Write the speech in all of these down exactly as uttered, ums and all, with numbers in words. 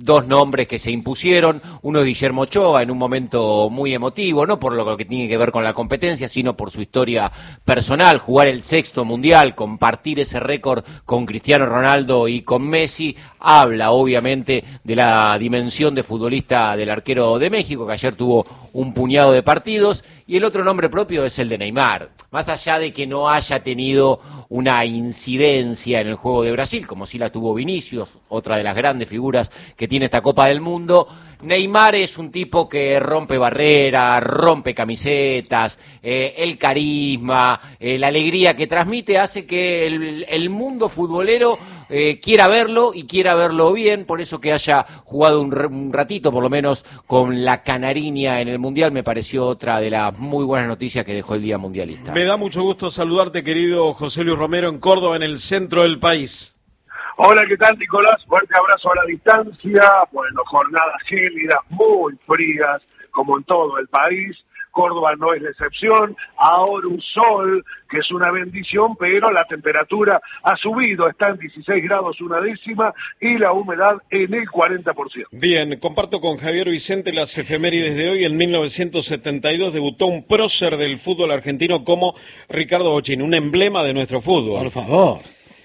dos nombres que se impusieron. Uno es Guillermo Ochoa, en un momento muy emotivo, no por lo que tiene que ver con la competencia, sino por su historia personal, jugar el sexto mundial, compartir ese récord con Cristiano Ronaldo y con Messi, habla obviamente de la dimensión de futbolista del arquero de México, que ayer tuvo un puñado de partidos, y el otro nombre propio es el de Neymar. Más allá de que no haya tenido una incidencia en el juego de Brasil, como sí la tuvo Vinicius, otra de las grandes figuras que tiene esta Copa del Mundo, Neymar es un tipo que rompe barreras, rompe camisetas, eh, el carisma, eh, la alegría que transmite hace que el, el mundo futbolero eh, quiera verlo y quiera verlo bien, por eso que haya jugado un, un ratito por lo menos con la canariña en el Mundial me pareció otra de las muy buenas noticias que dejó el Día Mundialista. Me da mucho gusto saludarte, querido José Luis Romero, en Córdoba, en el centro del país. Hola, ¿qué tal, Nicolás? Fuerte abrazo a la distancia. Bueno, jornadas gélidas, muy frías, como en todo el país. Córdoba no es la excepción. Ahora un sol, que es una bendición, pero la temperatura ha subido. Está en dieciséis grados una décima y la humedad en el cuarenta por ciento. Bien, comparto con Javier Vicente las efemérides de hoy. En mil novecientos setenta y dos debutó un prócer del fútbol argentino como Ricardo Bochini, un emblema de nuestro fútbol. Por favor.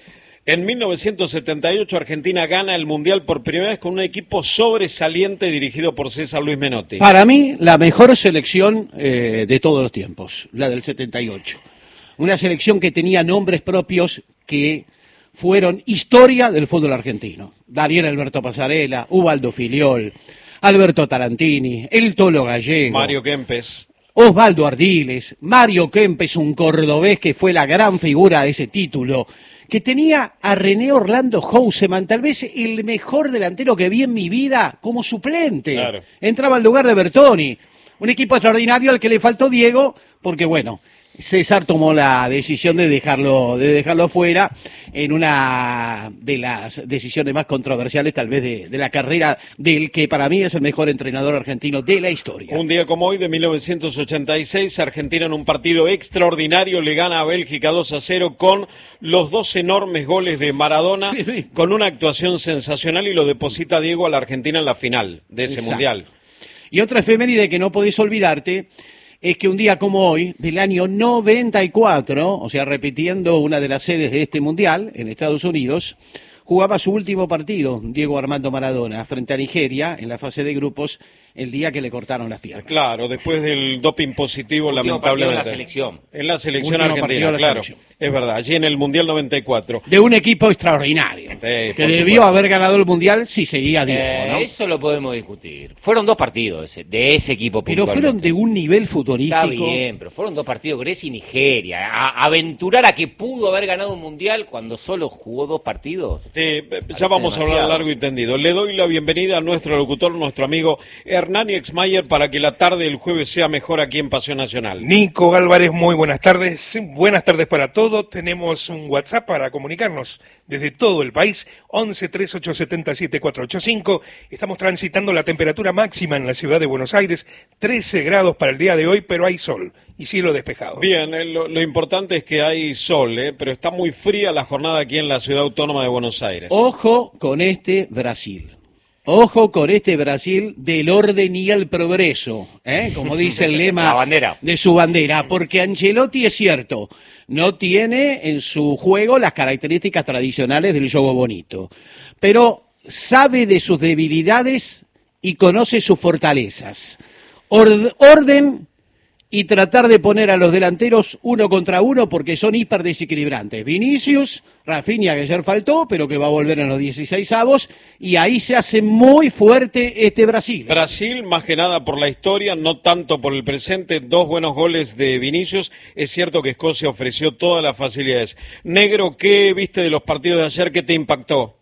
En mil novecientos setenta y ocho Argentina gana el Mundial por primera vez con un equipo sobresaliente dirigido por César Luis Menotti. Para mí, la mejor selección eh, de todos los tiempos, la del setenta y ocho. Una selección que tenía nombres propios que fueron historia del fútbol argentino. Daniel Alberto Pasarela, Ubaldo Filiol, Alberto Tarantini, el Tolo Gallego. Mario Kempes. Osvaldo Ardiles, Mario Kempes, un cordobés que fue la gran figura de ese título, que tenía a René Orlando Houseman, tal vez el mejor delantero que vi en mi vida como suplente. Claro. Entraba en lugar de Bertoni. Un equipo extraordinario al que le faltó Diego, porque bueno, César tomó la decisión de dejarlo, de dejarlo fuera en una de las decisiones más controversiales tal vez de, de la carrera del que para mí es el mejor entrenador argentino de la historia. Un día como hoy de mil novecientos ochenta y seis, Argentina en un partido extraordinario le gana a Bélgica dos a cero con los dos enormes goles de Maradona, Sí, sí. con una actuación sensacional y lo deposita Diego a la Argentina en la final de ese Exacto. Mundial. Y otra efeméride que no podés olvidarte es que un día como hoy, del año noventa y cuatro, o sea, repitiendo una de las sedes de este Mundial, en Estados Unidos, jugaba su último partido, Diego Armando Maradona, frente a Nigeria, en la fase de grupos, el día que le cortaron las piernas. Claro, después del doping positivo, Último lamentablemente. partido en la selección. En la selección Último partido argentina, de la claro. selección. Es verdad, allí en el Mundial noventa y cuatro. De un equipo extraordinario, Sí, que por debió supuesto. haber ganado el Mundial si seguía Diego, Eh, ¿no? Eso lo podemos discutir. Fueron dos partidos ese, de ese equipo Pero fueron puntualmente. de un nivel Está futbolístico. bien, pero fueron dos partidos, Grecia y Nigeria. A- aventurar a que pudo haber ganado un mundial cuando solo jugó dos partidos. Sí, ya vamos a hablar demasiado. largo y tendido. Le doy la bienvenida a nuestro locutor, nuestro amigo Hernani Exmayer, para que la tarde del jueves sea mejor aquí en Pasión Nacional. Nico Álvarez, muy buenas tardes. Buenas tardes para todos. Tenemos un WhatsApp para comunicarnos desde todo el país, once treinta y ocho setenta y siete cuatrocientos ochenta y cinco. Estamos transitando la temperatura máxima en la ciudad de Buenos Aires, trece grados para el día de hoy, pero hay sol y cielo despejado. Bien, eh, lo, lo importante es que hay sol, eh, pero está muy fría la jornada aquí en la ciudad autónoma de Buenos Aires. Ojo con este Brasil. Ojo con este Brasil del orden y el progreso, ¿eh? Como dice el lema La bandera. de su bandera, porque Ancelotti es cierto, no tiene en su juego las características tradicionales del juego bonito, pero sabe de sus debilidades y conoce sus fortalezas. Ord- orden y tratar de poner a los delanteros uno contra uno porque son hiper desequilibrantes. Vinicius, Rafinha, que ayer faltó, pero que va a volver en los dieciséis avos, y ahí se hace muy fuerte este Brasil. Brasil, más que nada por la historia, no tanto por el presente, dos buenos goles de Vinicius. Es cierto que Escocia ofreció todas las facilidades. Negro, ¿qué viste de los partidos de ayer? ¿Qué te impactó?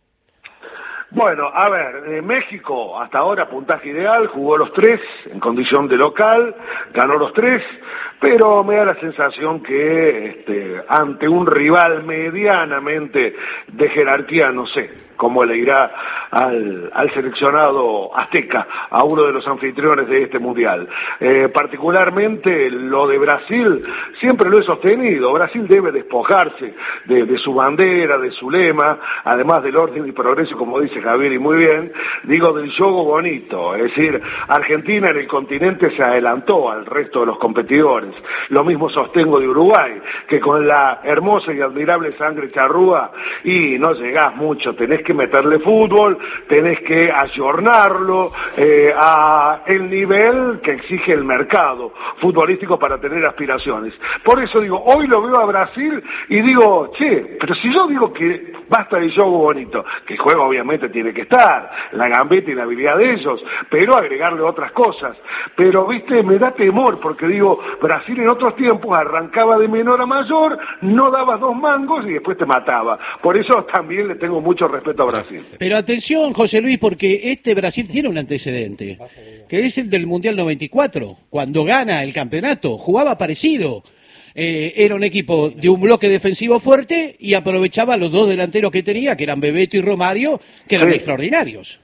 Bueno, a ver, eh, México hasta ahora puntaje ideal, jugó los tres en condición de local, ganó los tres, pero me da la sensación que este, ante un rival medianamente de jerarquía, no sé cómo le irá al, al seleccionado azteca, a uno de los anfitriones de este mundial. Eh, particularmente lo de Brasil, siempre lo he sostenido, Brasil debe despojarse de, de su bandera, de su lema, además del orden y progreso, como dice Javier y muy bien, digo del juego bonito, es decir, Argentina en el continente se adelantó al resto de los competidores, lo mismo sostengo de Uruguay, que con la hermosa y admirable sangre charrúa, y no llegás mucho, tenés que meterle fútbol, tenés que ayornarlo eh, a el nivel que exige el mercado futbolístico para tener aspiraciones. Por eso digo, hoy lo veo a Brasil y digo, che, pero si yo digo que basta el juego bonito, que el juego obviamente tiene que estar, la gambeta y la habilidad de ellos, pero agregarle otras cosas. Pero, viste, me da temor, porque digo, Brasil en otros tiempos arrancaba de menor a mayor, no daba dos mangos y después te mataba. Por eso también le tengo mucho respeto a Brasil. Pero atención, José Luis, porque este Brasil tiene un antecedente, que es el del Mundial noventa y cuatro, cuando gana el campeonato, jugaba parecido. Eh, era un equipo de un bloque defensivo fuerte y aprovechaba los dos delanteros que tenía, que eran Bebeto y Romario, que eran sí. extraordinarios.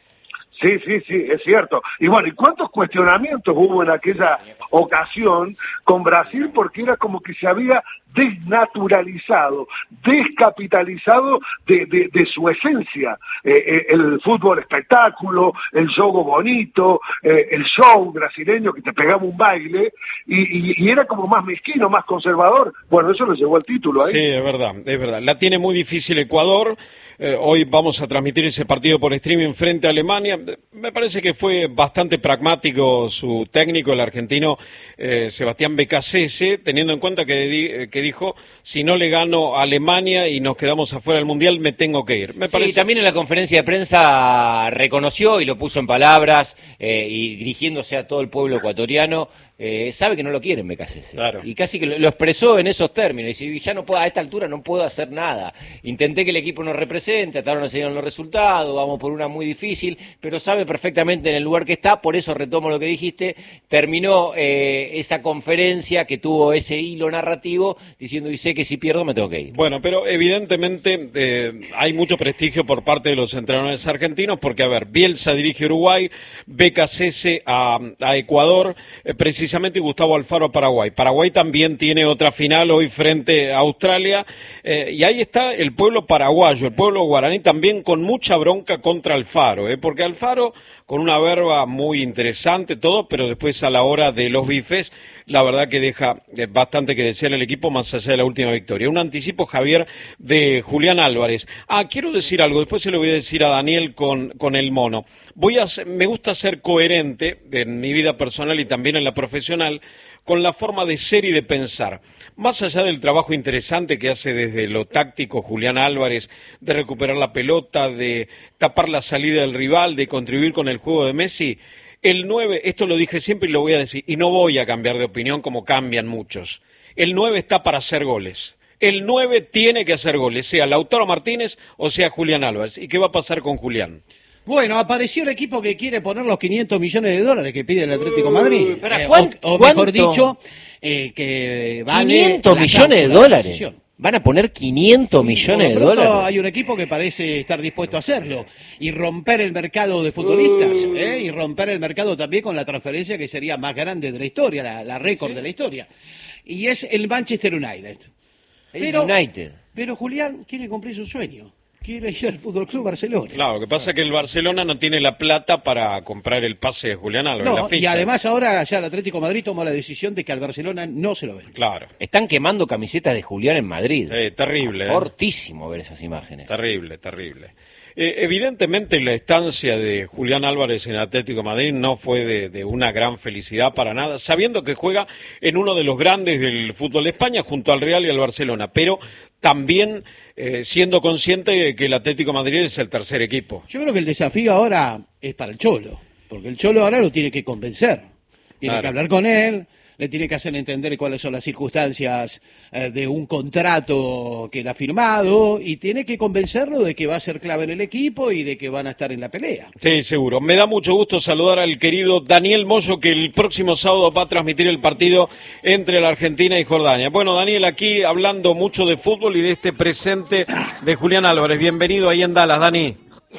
Sí, sí, sí, es cierto. Y bueno, ¿y cuántos cuestionamientos hubo en aquella ocasión con Brasil? Porque era como que se había desnaturalizado, descapitalizado de, de, de su esencia. Eh, eh, el fútbol espectáculo, el juego bonito, eh, el show brasileño que te pegaba un baile, y, y, y era como más mezquino, más conservador. Bueno, eso lo llevó al título ahí. Sí, es verdad, es verdad. La tiene muy difícil Ecuador. Eh, hoy vamos a transmitir ese partido por streaming frente a Alemania. Me parece que fue bastante pragmático su técnico, el argentino eh, Sebastián Becasese, teniendo en cuenta que, di, que dijo, si no le gano a Alemania y nos quedamos afuera del Mundial, me tengo que ir. Me sí, parece... también en la conferencia de prensa reconoció y lo puso en palabras, eh, y dirigiéndose a todo el pueblo ecuatoriano, eh, sabe que no lo quieren Becasese. Claro. Y casi que lo, lo expresó en esos términos. Y ya no puedo, a esta altura no puedo hacer nada. Intenté que el equipo nos represente, hasta ahora no se dieron los resultados, vamos por una muy difícil, pero sabe perfectamente en el lugar que está, por eso retomo lo que dijiste, terminó eh, esa conferencia que tuvo ese hilo narrativo, diciendo, y sé que si pierdo me tengo que ir. Bueno, pero evidentemente eh, hay mucho prestigio por parte de los entrenadores argentinos, porque, a ver, Bielsa dirige Uruguay, Becasese a, a Ecuador, eh, precisamente Gustavo Alfaro a Paraguay. Paraguay también tiene otra final hoy frente a Australia, eh, y ahí está el pueblo paraguayo, el pueblo guaraní también con mucha bronca contra Alfaro, eh, porque Alfaro con una verba muy interesante, todo, pero después a la hora de los bifes, la verdad que deja eh, bastante que desear el equipo más allá de la última victoria. Un anticipo, Javier, de Julián Álvarez. Ah, quiero decir algo, después se lo voy a decir a Daniel con, con el mono. Voy a, me gusta ser coherente en mi vida personal y también en la profesional con la forma de ser y de pensar. Más allá del trabajo interesante que hace desde lo táctico Julián Álvarez, de recuperar la pelota, de tapar la salida del rival, de contribuir con el juego de Messi, el nueve, esto lo dije siempre y lo voy a decir, y no voy a cambiar de opinión como cambian muchos, el nueve está para hacer goles. El nueve tiene que hacer goles, sea Lautaro Martínez o sea Julián Álvarez. ¿Y qué va a pasar con Julián? Bueno, apareció el equipo que quiere poner los quinientos millones de dólares que pide el Atlético de Madrid. Uh, eh, ¿cuánto, o, o mejor dicho, eh, que vale quinientos millones de dólares. Van a poner quinientos millones de dólares. Hay un equipo que parece estar dispuesto a hacerlo y romper el mercado de futbolistas, uh. ¿eh? y romper el mercado también con la transferencia que sería más grande de la historia, la, la récord ¿Sí? de la historia. Y es el Manchester United. El pero, United. Pero Julián quiere cumplir su sueño. Quiere ir al Fútbol Club Barcelona. Claro, lo que pasa es que el Barcelona no tiene la plata para comprar el pase de Julián Álvarez. No, la ficha. Y además ahora ya el Atlético de Madrid tomó la decisión de que al Barcelona no se lo ven. Claro. Están quemando camisetas de Julián en Madrid. Sí, terrible. Fortísimo eh. ver esas imágenes. Terrible, terrible. Eh, evidentemente la estancia de Julián Álvarez en Atlético de Madrid no fue de, de una gran felicidad para nada, sabiendo que juega en uno de los grandes del fútbol de España junto al Real y al Barcelona, pero también eh, siendo consciente de que el Atlético de Madrid es el tercer equipo. Yo creo que el desafío ahora es para el Cholo, porque el Cholo ahora lo tiene que convencer, tiene claro. que hablar con él, le tiene que hacer entender cuáles son las circunstancias eh, de un contrato que él ha firmado y tiene que convencerlo de que va a ser clave en el equipo y de que van a estar en la pelea. Sí, seguro. Me da mucho gusto saludar al querido Daniel Moyo, que el próximo sábado va a transmitir el partido entre la Argentina y Jordania. Bueno, Daniel, aquí hablando mucho de fútbol y de este presente de Julián Álvarez. Bienvenido ahí en Dallas, Dani.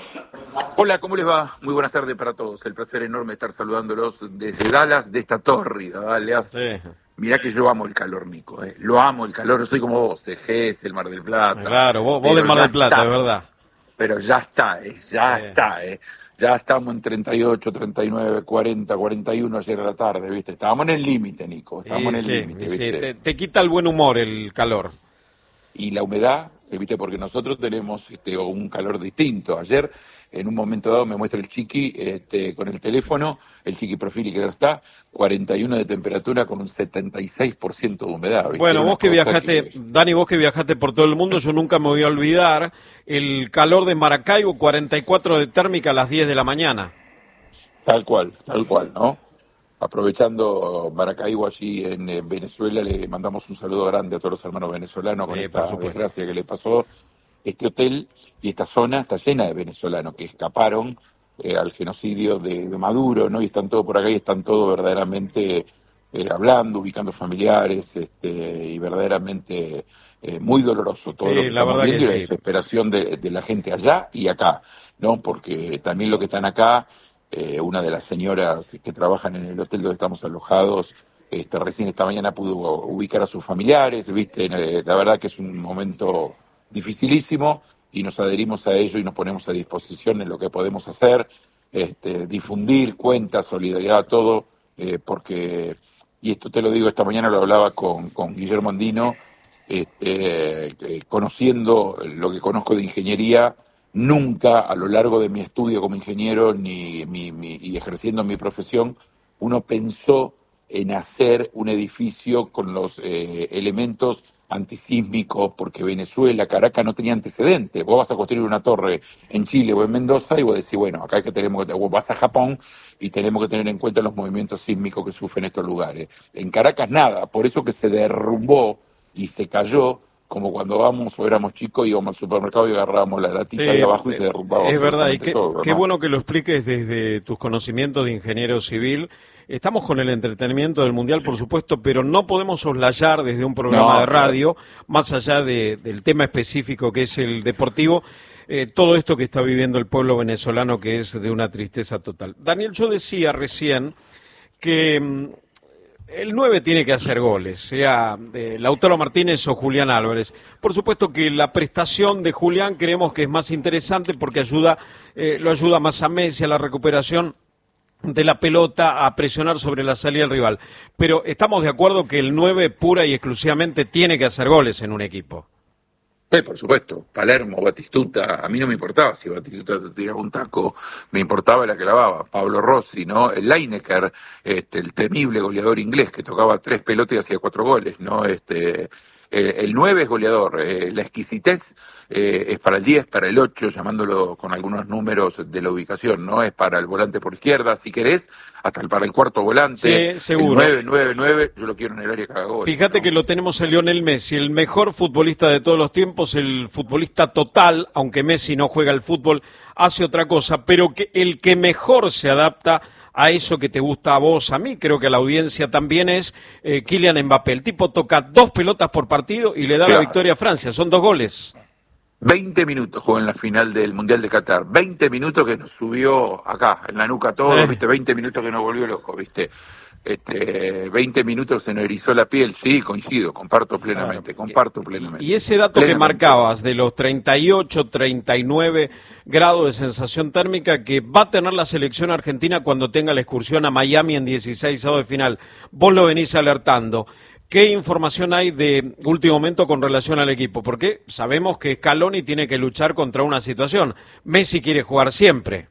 Hola, ¿cómo les va? Muy buenas tardes para todos. El placer enorme estar saludándolos desde Dallas, de esta tórrida, ¿vale? Sí. Mirá que yo amo el calor, Nico, ¿eh? Lo amo el calor, yo soy como vos, Ejes, el Mar del Plata. Claro, vos, vos de Mar del Plata, está, de verdad. Pero ya está, ¿eh? Ya sí. está, ¿eh? Ya estamos en treinta y ocho, treinta y nueve, cuarenta, cuarenta y uno ayer a la tarde, ¿viste? Estábamos en el límite, Nico, estábamos sí, en el límite, sí, ¿viste? te, te quita el buen humor el calor. Y la humedad, ¿viste? Porque nosotros tenemos este, un calor distinto. Ayer, en un momento dado, me muestra el Chiqui este, con el teléfono, el Chiqui Profili que no está, cuarenta y uno de temperatura con un setenta y seis por ciento de humedad. ¿Viste? Bueno, Una vos que viajaste, que... Dani, vos que viajaste por todo el mundo, yo nunca me voy a olvidar el calor de Maracaibo, cuarenta y cuatro de térmica a las diez de la mañana. Tal cual, tal cual, ¿no? Aprovechando Maracaibo allí en, en Venezuela, le mandamos un saludo grande a todos los hermanos venezolanos con Eh, esta por supuesto. desgracia que le pasó. Este hotel y esta zona está llena de venezolanos que escaparon eh, al genocidio de, de Maduro, ¿no? Y están todos por acá y están todos verdaderamente eh, hablando, ubicando familiares, este, y verdaderamente eh, muy doloroso todo Sí, lo que la estamos verdad viendo que y la sí. desesperación de, de la gente allá y acá, ¿no? Porque también lo que están acá, eh, una de las señoras que trabajan en el hotel donde estamos alojados, este, recién esta mañana pudo ubicar a sus familiares, ¿viste? Eh, la verdad que es un momento dificilísimo y nos adherimos a ello y nos ponemos a disposición en lo que podemos hacer, este, difundir cuentas, solidaridad, todo, eh, porque, y esto te lo digo, esta mañana lo hablaba con, con Guillermo Andino, este, eh, conociendo lo que conozco de ingeniería, nunca a lo largo de mi estudio como ingeniero ni mi, mi, y ejerciendo mi profesión, uno pensó en hacer un edificio con los eh, elementos antisísmicos, porque Venezuela, Caracas no tenía antecedentes. Vos vas a construir una torre en Chile o en Mendoza y vos decís, bueno, acá es que tenemos que, vos vas a Japón y tenemos que tener en cuenta los movimientos sísmicos que sufren estos lugares. En Caracas nada, por eso que se derrumbó y se cayó, como cuando vamos o éramos chicos, íbamos al supermercado y agarrábamos la latita Sí, de abajo y se derrumbaba. Es verdad, y qué, todo, qué ¿no? bueno que lo expliques desde tus conocimientos de ingeniero civil. Estamos con el entretenimiento del Mundial, por supuesto, pero no podemos soslayar desde un programa No, de radio, más allá de, del tema específico que es el deportivo, eh, todo esto que está viviendo el pueblo venezolano, que es de una tristeza total. Daniel, yo decía recién que mm, el nueve tiene que hacer goles, sea de Lautaro Martínez o Julián Álvarez. Por supuesto que la prestación de Julián creemos que es más interesante porque ayuda, eh, lo ayuda más a Messi, a la recuperación de la pelota, a presionar sobre la salida del rival. Pero estamos de acuerdo que el nueve pura y exclusivamente tiene que hacer goles en un equipo. Sí, por supuesto, Palermo, Batistuta, a mí no me importaba si Batistuta te tiraba un taco, me importaba la que lavaba, Pablo Rossi, ¿no? El Lineker, este, el temible goleador inglés que tocaba tres pelotas y hacía cuatro goles, ¿no? Este, eh, el nueve es goleador, eh, la exquisitez eh, es para el diez, para el ocho, llamándolo con algunos números de la ubicación, ¿no? Es para el volante por izquierda, si querés, hasta el, para el cuarto volante. Sí, seguro. El nueve, nueve, nueve, yo lo quiero en el área que haga goles, Fíjate, ¿no? Que lo tenemos a Lionel Messi, el mejor futbolista de todos los tiempos, el futbolista total, aunque Messi no juega al fútbol, hace otra cosa, pero que el que mejor se adapta a eso que te gusta a vos, a mí, creo que a la audiencia también, es eh, Kylian Mbappé. El tipo toca dos pelotas por partido y le da claro. la victoria a Francia, son dos goles. veinte minutos jugó en la final del Mundial de Qatar, veinte minutos que nos subió acá, en la nuca todo, eh. viste, veinte minutos que nos volvió loco, viste, este, veinte minutos se nos erizó la piel, sí, coincido, comparto plenamente, claro. comparto plenamente. Y ese dato plenamente. Que marcabas de los treinta y ocho, treinta y nueve grados de sensación térmica que va a tener la selección argentina cuando tenga la excursión a Miami en dieciséis de final, vos lo venís alertando. ¿Qué información hay de último momento con relación al equipo? Porque sabemos que Scaloni tiene que luchar contra una situación. Messi quiere jugar siempre.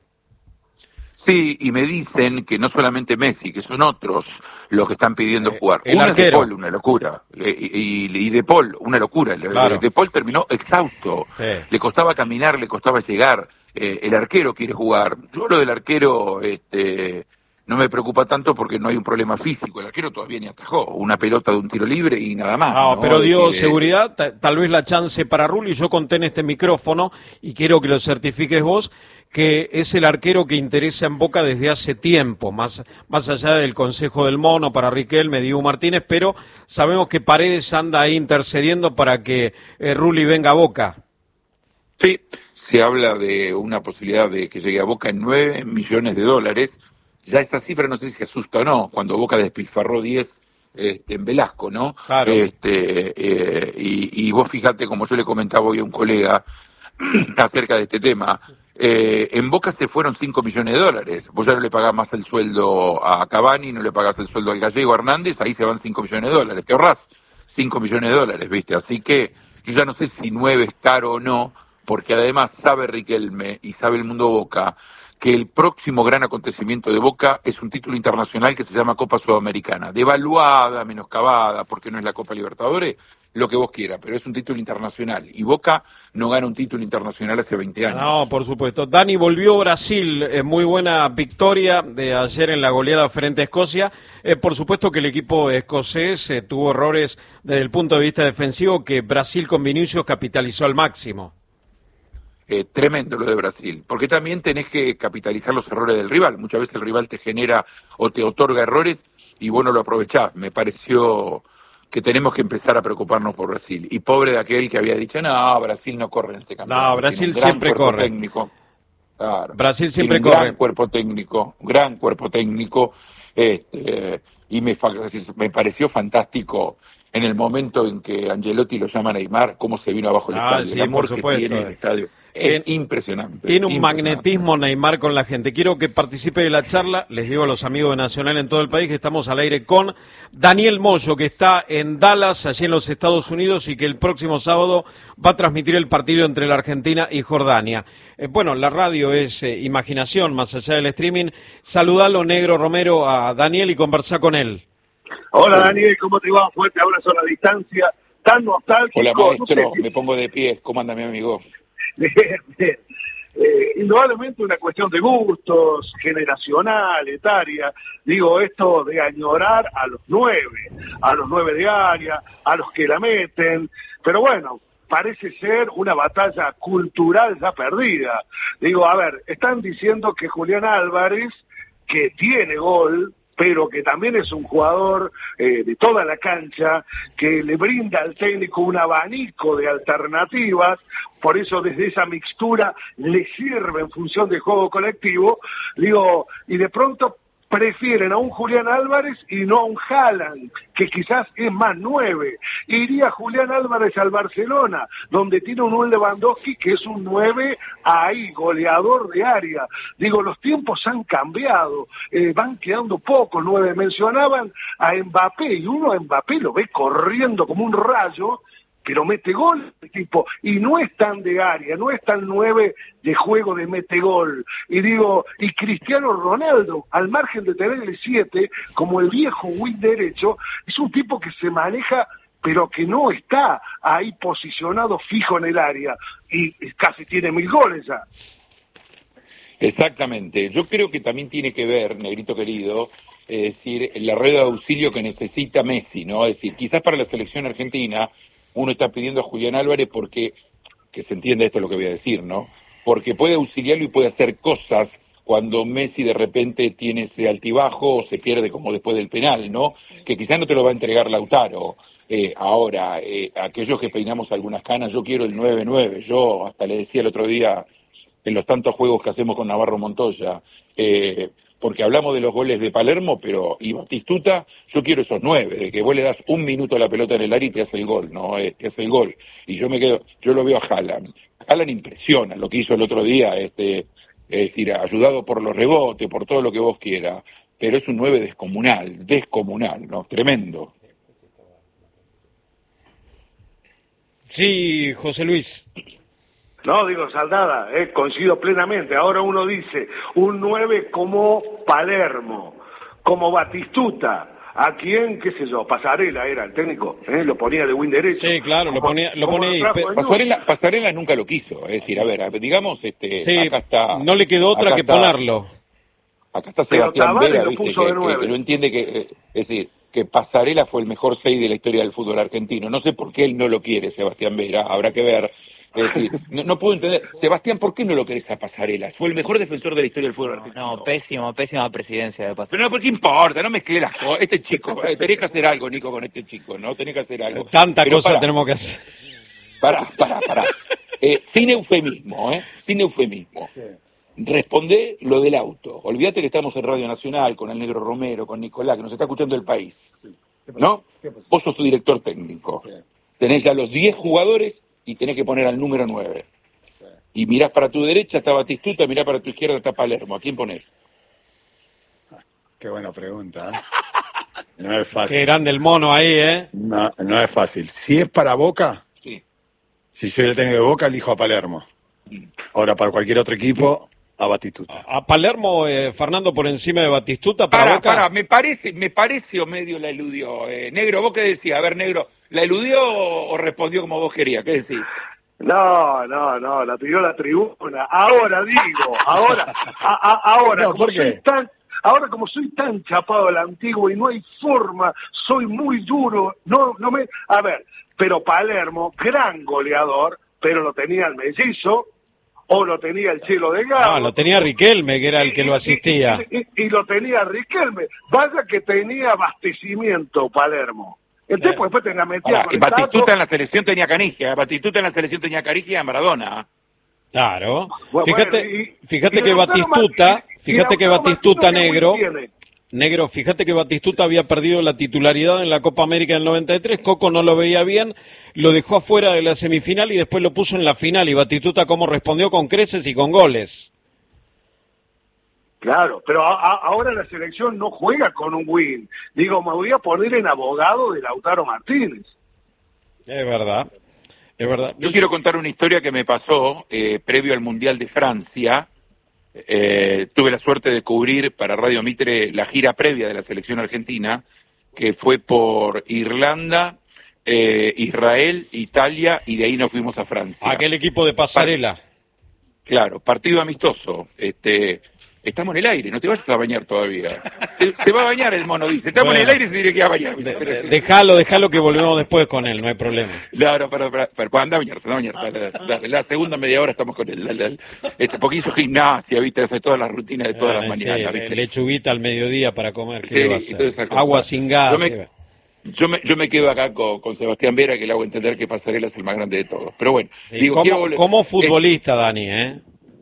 Sí, y me dicen que no solamente Messi, que son otros los que están pidiendo eh, jugar. El Uno arquero. es De Paul, una locura. Eh, y, y De Paul, una locura. Claro. De Paul terminó exhausto. Sí. Le costaba caminar, le costaba llegar. Eh, el arquero quiere jugar. Yo lo del arquero, este, no me preocupa tanto porque no hay un problema físico. El arquero todavía ni atajó. Una pelota de un tiro libre y nada más. No, ¿no? pero dio decir, seguridad, ta- tal vez la chance para Rulli. Yo conté en este micrófono, y quiero que lo certifiques vos, que es el arquero que interesa en Boca desde hace tiempo, más, más allá del Consejo del Mono para Riquelme, Dibu Martínez, pero sabemos que Paredes anda ahí intercediendo para que eh, Rulli venga a Boca. Sí, se habla de una posibilidad de que llegue a Boca en nueve millones de dólares. Ya esa cifra no sé si asusta o no, cuando Boca despilfarró diez este, en Velasco, ¿no? Claro. Este, eh, y, y vos fíjate, como yo le comentaba hoy a un colega acerca de este tema, eh, en Boca se fueron cinco millones de dólares. Vos ya no le pagás más el sueldo a Cavani, no le pagás el sueldo al Gallego, a Hernández, ahí se van cinco millones de dólares. Te ahorrás cinco millones de dólares, ¿viste? Así que yo ya no sé si nueve es caro o no, porque además sabe Riquelme y sabe el mundo Boca que el próximo gran acontecimiento de Boca es un título internacional que se llama Copa Sudamericana, devaluada, menoscabada, porque no es la Copa Libertadores, lo que vos quieras, pero es un título internacional, y Boca no gana un título internacional hace veinte años. No, por supuesto. Dani, volvió Brasil, eh, muy buena victoria de ayer en la goleada frente a Escocia. Eh, por supuesto que el equipo escocés eh, tuvo errores desde el punto de vista defensivo que Brasil con Vinicius capitalizó al máximo. Eh, tremendo lo de Brasil, porque también tenés que capitalizar los errores del rival. Muchas veces el rival te genera o te otorga errores y vos no lo aprovechás. Me pareció que tenemos que empezar a preocuparnos por Brasil. Y pobre de aquel que había dicho, no, Brasil no corre en este campeonato. No, Brasil Tiene un gran siempre cuerpo corre. Técnico. Claro. Brasil siempre Tiene un corre. gran cuerpo técnico, un gran cuerpo técnico, este, y me, fa- me pareció fantástico en el momento en que Angelotti lo llama a Neymar, cómo se vino abajo el Ah, estadio, sí, el amor por que supuesto. tiene el estadio. Tiene- Es impresionante. Tiene un impresionante. magnetismo Neymar con la gente. Quiero que participe de la charla. Les digo a los amigos de Nacional en todo el país que estamos al aire con Daniel Moyo, que está en Dallas, allí en los Estados Unidos, y que el próximo sábado va a transmitir el partido entre la Argentina y Jordania. Eh, bueno, la radio es eh, imaginación, más allá del streaming. Saludalo, Negro Romero, a Daniel y conversá con él. Hola Daniel, ¿cómo te va? Fuerte abrazo a la distancia, tan nostálgico. Hola no maestro, sé si- me pongo de pie. ¿Cómo anda mi amigo? Bien, bien. Eh, indudablemente una cuestión de gustos, generacional, etaria. Digo, esto de añorar a los nueve, a los nueve de área, a los que la meten. Pero bueno, parece ser una batalla cultural ya perdida. Digo, a ver, están diciendo que Julián Álvarez, que tiene gol, pero que también es un jugador eh, de toda la cancha, que le brinda al técnico un abanico de alternativas, por eso desde esa mixtura le sirve en función del juego colectivo, digo, y de pronto prefieren a un Julián Álvarez y no a un Haaland, que quizás es más nueve. Iría Julián Álvarez al Barcelona, donde tiene un Lewandowski que es un nueve ahí, goleador de área. Digo, los tiempos han cambiado, eh, van quedando pocos nueve. Mencionaban a Mbappé, y uno a Mbappé lo ve corriendo como un rayo, pero mete gol, tipo, y no es tan de área, no es tan nueve de juego de mete gol. Y digo, y Cristiano Ronaldo, al margen de tenerle siete, como el viejo wing derecho, es un tipo que se maneja, pero que no está ahí posicionado fijo en el área, y casi tiene mil goles ya. Exactamente. Yo creo que también tiene que ver, Negrito querido, es decir, la red de auxilio que necesita Messi, ¿no? Es decir, quizás para la selección argentina uno está pidiendo a Julián Álvarez porque, que se entienda esto lo que voy a decir, ¿no? Porque puede auxiliarlo y puede hacer cosas cuando Messi de repente tiene ese altibajo o se pierde como después del penal, ¿no? Que quizás no te lo va a entregar Lautaro. Eh, ahora, eh, aquellos que peinamos algunas canas, yo quiero el nueve nueve. Yo hasta le decía el otro día, en los tantos juegos que hacemos con Navarro Montoya, eh, porque hablamos de los goles de Palermo, pero y Batistuta, yo quiero esos nueve, de que vos le das un minuto a la pelota en el área y te hace el gol, ¿no? Eh, te hace el gol. Y yo me quedo, yo lo veo a Haaland. Haaland impresiona lo que hizo el otro día, este, es decir, ayudado por los rebotes, por todo lo que vos quieras, pero es un nueve descomunal, descomunal, ¿no? Tremendo. Sí, José Luis. No, digo, Saldada, eh, coincido plenamente. Ahora uno dice, un nueve como Palermo, como Batistuta, ¿a quién, qué sé yo? Pasarela era el técnico, ¿eh? Lo ponía de win derecho. Sí, claro, lo ponía, lo Como ponía ahí. trajo Pe- de Pasarela, Pasarela nunca lo quiso, es decir, a ver, digamos, este, Sí, acá está. no le quedó otra acá que está- ponerlo. Acá está Pero Sebastián Tavares Vera, lo viste, puso que, de nueve. que no entiende que, eh, es decir, que Pasarela fue el mejor seis de la historia del fútbol argentino. No sé por qué él no lo quiere, Sebastián Vera, habrá que ver. Es decir, no, no puedo entender. Sebastián, ¿por qué no lo querés a Pasarela? Fue el mejor defensor de la historia del fútbol argentino. No, pésimo, pésima presidencia de Pasarela. Pero no, ¿por qué importa? No mezclé las cosas. Este chico, eh, tenés que hacer algo, Nico, con este chico, ¿no? Tenés que hacer algo. Tanta Pero cosa pará, tenemos que hacer. Pará, pará, pará. Eh, sin eufemismo, ¿eh? Sin eufemismo. Respondé lo del auto. Olvídate que estamos en Radio Nacional con el Negro Romero, con Nicolás, que nos está escuchando el país. ¿No? Vos sos tu director técnico. Tenés ya los diez jugadores y tenés que poner al número nueve. Y mirás para tu derecha está Batistuta, mirás para tu izquierda está Palermo. ¿A quién ponés? Qué buena pregunta, ¿eh? No es fácil. Qué grande el mono ahí, ¿eh? No, no es fácil. Si es para Boca, Sí. si soy el técnico de Boca, elijo a Palermo. Ahora, para cualquier otro equipo, a Batistuta. A Palermo, eh, Fernando, por encima de Batistuta para Pará, Boca. pará, me parece, me parece o medio la eludió. Eh, Negro, ¿vos qué decías? A ver, Negro, ¿la eludió o respondió como vos querías? ¿Qué decís? No, no, no, la pidió la tribuna. Ahora digo, ahora, a, a, ahora, No, como ¿por qué? soy tan, ahora como soy tan chapado a la antigua y no hay forma, soy muy duro, no, no me, a ver, pero Palermo, gran goleador, pero lo tenía el Mellizo, o lo tenía el Cielo de Galo. No, lo tenía Riquelme, que era el que lo asistía. Y, y- y lo tenía Riquelme. Vaya que tenía abastecimiento Palermo. El Eh. tipo después tenía metido Pará, con y el Batistuta taco. en la selección tenía Canigia, Batistuta en la selección tenía Canigia y a Maradona. Claro. Bueno, Fíjate, bueno, y- fíjate y que Lautaro Batistuta, Martínez- y fíjate que Lautaro Batistuta Martínez, ¿qué negro, buen tiene? negro, fíjate que Batistuta había perdido la titularidad en la Copa América del noventa y tres, Coco no lo veía bien, lo dejó afuera de la semifinal y después lo puso en la final, y Batistuta cómo respondió con creces y con goles. Claro, pero a- a- ahora la selección no juega con un win. Digo, me voy a poner en abogado de Lautaro Martínez. Es verdad, es verdad. Yo quiero contar una historia que me pasó eh, previo al Mundial de Francia. Eh, tuve la suerte de cubrir para Radio Mitre la gira previa de la selección argentina, que fue por Irlanda, eh, Israel, Italia, y de ahí nos fuimos a Francia. Aquel equipo de pasarela. Claro, partido amistoso. Este, estamos en el aire, no te vayas a bañar todavía. Se, se va a bañar el mono, dice. Estamos Bueno. en el aire y se tiene que ir a bañar. De- de- Déjalo, déjalo que volvemos después con él, no hay problema. Claro, pero, pero, pero anda a bañarte, anda a bañarte. Dale, dale, dale. La segunda media hora estamos con él. Dale, dale. Este, porque hizo gimnasia, viste, hace todas las rutinas de todas Ah, las sí, mañanas, viste. lechuguita al mediodía para comer, ¿qué Sí, le va a y todas hacer? esas cosas. Agua sin gas. Yo me- sí. Yo me, yo me quedo acá con, con Sebastián Vera, que le hago entender que Pasarela es el más grande de todos. Pero bueno, Sí, digo, como, quiero volver- como eh, futbolista, Dani, ¿eh?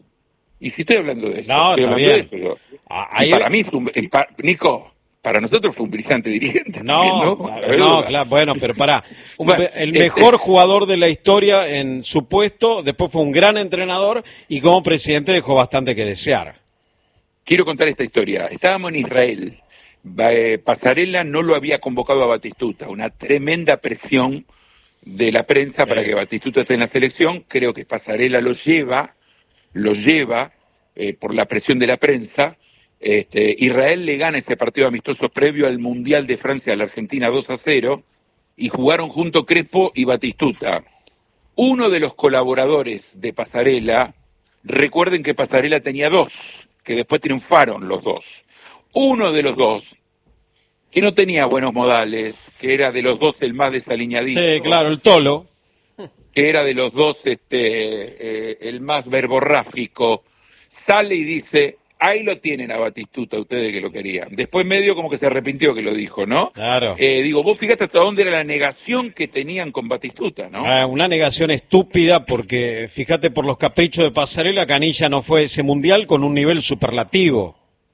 y si estoy hablando de eso, No, estoy está hablando bien. de eso. yo. Ah, Y ahí- para mí fue un, el pa- Nico, para nosotros fue un brillante dirigente. No, también, ¿no? claro, No hay no, duda. claro, bueno, pero pará. Un- Bueno, el este- mejor jugador de la historia en su puesto, después fue un gran entrenador y como presidente dejó bastante que desear. Quiero contar esta historia. Estábamos en Israel. Ba- eh, Pasarela no lo había convocado a Batistuta. Una tremenda presión de la prensa para que Batistuta esté en la selección. Creo que Pasarela lo lleva, lo lleva eh, por la presión de la prensa. Este, Israel le gana ese partido amistoso previo al Mundial de Francia a la Argentina dos a cero y jugaron junto Crespo y Batistuta. Uno de los colaboradores de Pasarela, recuerden que Pasarela tenía dos, que después triunfaron los dos. Uno de los dos, que no tenía buenos modales, que era de los dos el más desaliñadito, Sí, claro, el Tolo. que era de los dos este, eh, el más verborrágico, sale y dice, ahí lo tienen a Batistuta, ustedes que lo querían. Después medio como que se arrepintió que lo dijo, ¿no? Claro. Eh, digo, vos fíjate hasta dónde era la negación que tenían con Batistuta, ¿no? Ah, una negación estúpida porque, fíjate, por los caprichos de Pasarela, Canilla no fue a ese mundial con un nivel superlativo.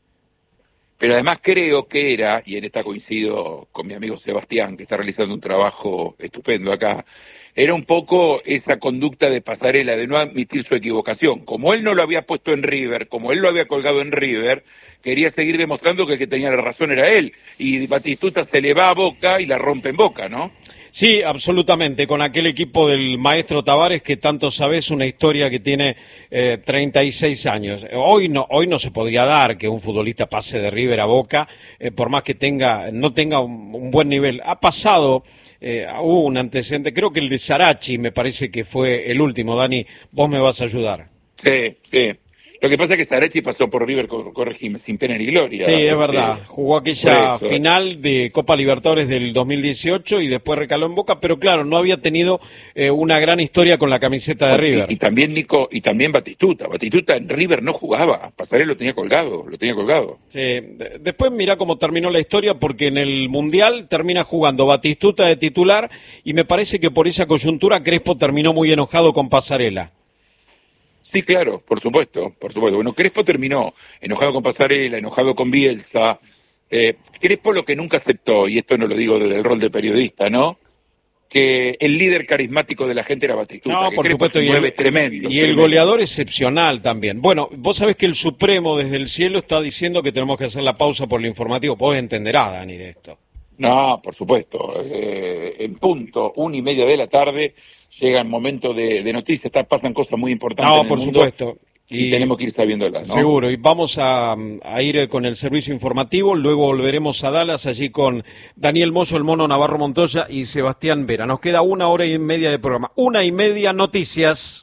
Pero además creo que era, y en esta coincido con mi amigo Sebastián, que está realizando un trabajo estupendo acá, era un poco esa conducta de Pasarela, de no admitir su equivocación. Como él no lo había puesto en River, como él lo había colgado en River, quería seguir demostrando que el que tenía la razón era él. Y Batistuta se le va a Boca y la rompe en Boca, ¿no? Sí, absolutamente, con aquel equipo del maestro Tavares que tanto sabes, una historia que tiene eh, treinta y seis años. Hoy no, hoy no se podría dar que un futbolista pase de River a Boca, eh, por más que tenga, no tenga un, un buen nivel. Ha pasado, eh, hubo un antecedente, creo que el de Sarachi me parece que fue el último, Dani, vos me vas a ayudar. Sí, sí. Lo que pasa es que Zanetti pasó por River, corregime, sin pena ni gloria. Sí, es este, verdad. Jugó aquella final de Copa Libertadores del dos mil dieciocho y después recaló en Boca, pero claro, no había tenido eh, una gran historia con la camiseta de River. Y, y también Nico, y también Batistuta. Batistuta en River no jugaba. Pasarela lo tenía colgado, lo tenía colgado. Sí. Después mirá cómo terminó la historia, porque en el Mundial termina jugando Batistuta de titular y me parece que por esa coyuntura Crespo terminó muy enojado con Pasarela. Sí, claro, por supuesto, por supuesto. Bueno, Crespo terminó enojado con Pasarela, enojado con Bielsa. Eh, Crespo lo que nunca aceptó, y esto no lo digo desde el rol de periodista, ¿no? Que el líder carismático de la gente era Batistuta. No, que por Crespo supuesto, y el, tremendo, y el tremendo. goleador excepcional también. Bueno, vos sabés que el Supremo desde el cielo está diciendo que tenemos que hacer la pausa por lo informativo. Vos entenderás, Dani, de esto. No, por supuesto. Eh, en punto, una y media de la tarde, llega el momento de, de noticias, está, pasan cosas muy importantes No, en el por mundo, supuesto. Y, y tenemos que ir sabiéndolas, ¿no? Seguro, y vamos a, a ir con el servicio informativo, luego volveremos a Dallas, allí con Daniel Moyo, el Mono Navarro Montoya y Sebastián Vera. Nos queda una hora y media de programa. Una y media noticias.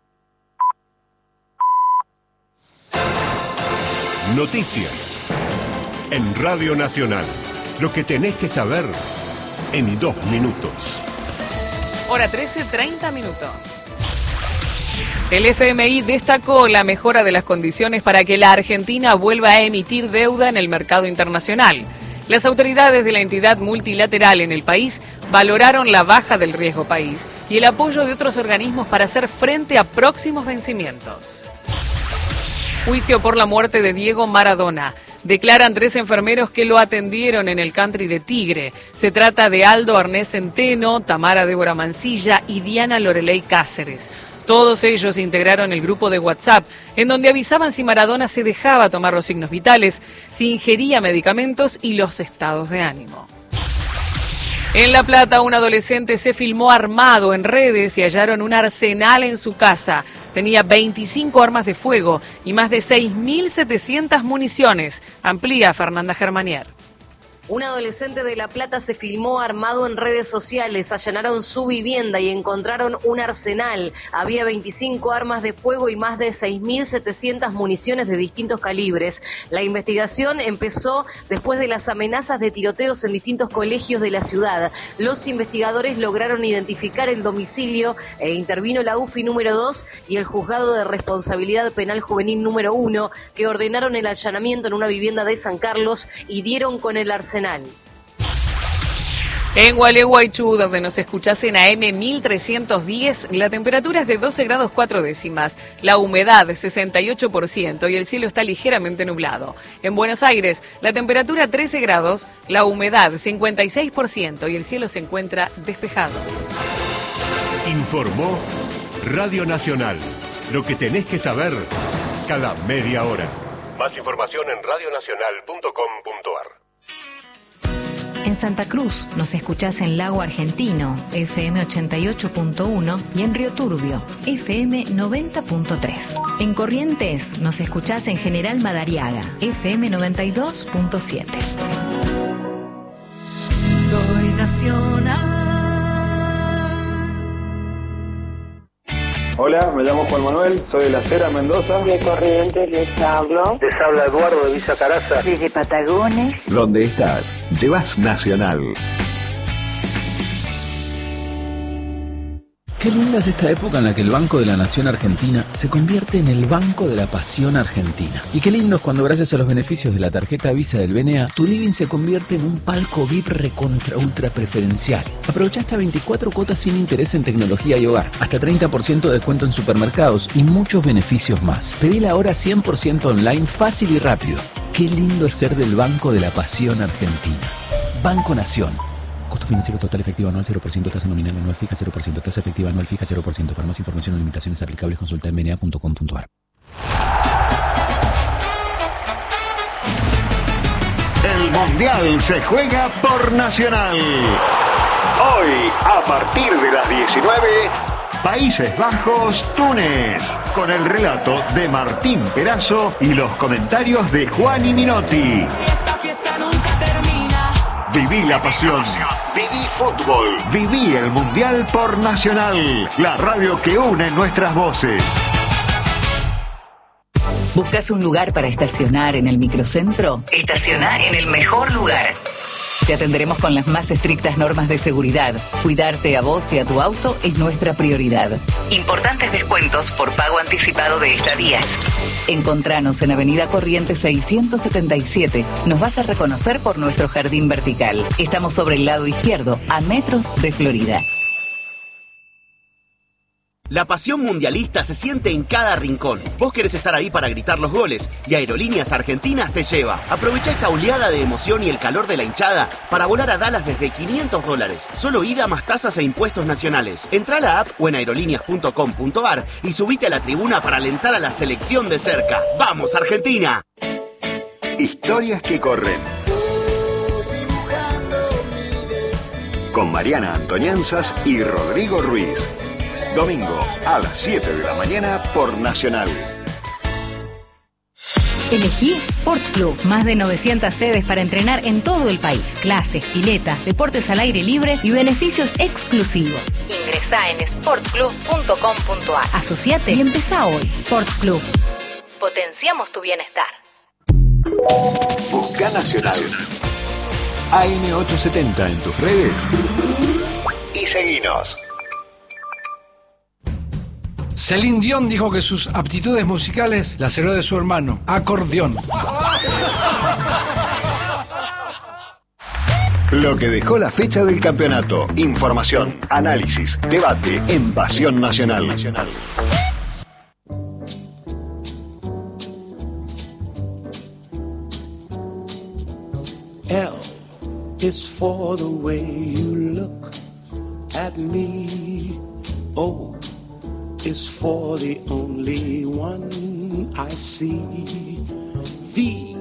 Noticias en Radio Nacional. Lo que tenés que saber en dos minutos. Hora trece, treinta minutos. El F M I destacó la mejora de las condiciones para que la Argentina vuelva a emitir deuda en el mercado internacional. Las autoridades de la entidad multilateral en el país valoraron la baja del riesgo país y el apoyo de otros organismos para hacer frente a próximos vencimientos. Juicio por la muerte de Diego Maradona. Declaran tres enfermeros que lo atendieron en el country de Tigre. Se trata de Aldo Arnés Centeno, Tamara Débora Mancilla y Diana Loreley Cáceres. Todos ellos integraron el grupo de WhatsApp, en donde avisaban si Maradona se dejaba tomar los signos vitales, si ingería medicamentos y los estados de ánimo. En La Plata, un adolescente se filmó armado en redes y hallaron un arsenal en su casa. Tenía veinticinco armas de fuego y más de seis mil setecientas municiones. Amplía Fernanda Germanier. Un adolescente de La Plata se filmó armado en redes sociales, allanaron su vivienda y encontraron un arsenal. Había veinticinco armas de fuego y más de seis mil setecientas municiones de distintos calibres. La investigación empezó después de las amenazas de tiroteos en distintos colegios de la ciudad. Los investigadores lograron identificar el domicilio e intervino la U F I número dos y el Juzgado de Responsabilidad Penal Juvenil número uno, que ordenaron el allanamiento en una vivienda de San Carlos y dieron con el arsenal. En Gualeguaychú, donde nos escuchás en A M mil trescientos diez, la temperatura es de doce grados cuatro décimas, la humedad sesenta y ocho por ciento y el cielo está ligeramente nublado. En Buenos Aires, la temperatura trece grados, la humedad cincuenta y seis por ciento y el cielo se encuentra despejado. Informó Radio Nacional. Lo que tenés que saber cada media hora. Más información en radio nacional punto com punto ar. En Santa Cruz nos escuchás en Lago Argentino, F M ochenta y ocho punto uno, y en Río Turbio, F M noventa punto tres. En Corrientes nos escuchás en General Madariaga, F M noventa y dos punto siete. Soy nacional. Hola, me llamo Juan Manuel, soy de La Cera, Mendoza. De Corrientes les hablo. Les habla Eduardo de Villa Caraza. Desde Patagones. ¿Dónde estás? Llevas Nacional. Qué linda es esta época en la que el Banco de la Nación Argentina se convierte en el Banco de la Pasión Argentina. Y qué lindo es cuando gracias a los beneficios de la tarjeta Visa del B N A, tu living se convierte en un palco V I P recontra ultra preferencial. Aprovecha hasta veinticuatro cuotas sin interés en tecnología y hogar, hasta treinta por ciento de descuento en supermercados y muchos beneficios más. Pedila ahora cien por ciento online, fácil y rápido. Qué lindo es ser del Banco de la Pasión Argentina. Banco Nación. Costo financiero total efectivo anual cero por ciento, tasa nominal anual fija cero por ciento, tasa efectiva anual fija cero por ciento. Para más información o limitaciones aplicables consulta en b n a punto com punto ar. El Mundial se juega por Nacional. Hoy, a partir de las diecinueve, Países Bajos, Túnez, con el relato de Martín Perazo y los comentarios de Juan Minotti. Esta fiesta nunca termina. Viví la pasión, viví fútbol, viví el Mundial por Nacional, la radio que une nuestras voces. ¿Buscas un lugar para estacionar en el microcentro? Estaciona en el mejor lugar. Te atenderemos con las más estrictas normas de seguridad. Cuidarte a vos y a tu auto es nuestra prioridad. Importantes descuentos por pago anticipado de estadías. Encontranos en Avenida Corrientes seiscientos setenta y siete. Nos vas a reconocer por nuestro jardín vertical. Estamos sobre el lado izquierdo, a metros de Florida. La pasión mundialista se siente en cada rincón. Vos querés estar ahí para gritar los goles y Aerolíneas Argentinas te lleva. Aprovecha esta oleada de emoción y el calor de la hinchada para volar a Dallas desde quinientos dólares. Solo ida más tasas e impuestos nacionales. Entrá a la app o en aerolíneas punto com punto ar y subite a la tribuna para alentar a la selección de cerca. ¡Vamos, Argentina! Historias que corren. Con Mariana Antoñanzas y Rodrigo Ruiz. Domingo a las siete de la mañana por Nacional. Elegí Sport Club. Más de novecientas sedes para entrenar en todo el país. Clases, piletas, deportes al aire libre y beneficios exclusivos. Ingresá en sport club punto com punto ar. Asociate y empezá hoy. Sport Club. Potenciamos tu bienestar. Busca Nacional. A M ochocientos setenta en tus redes. Y seguinos. Celine Dion dijo que sus aptitudes musicales las heredó de su hermano, acordeón. Lo que dejó la fecha del campeonato. Información, análisis, debate en Pasión Nacional. L is for the way you look at me. O is for the only one I see. V